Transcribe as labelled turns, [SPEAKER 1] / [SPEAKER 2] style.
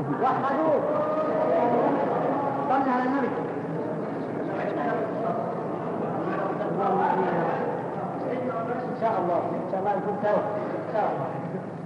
[SPEAKER 1] وحدوه. صلي على النبي. إن شاء الله يكون توبة إن شاء الله.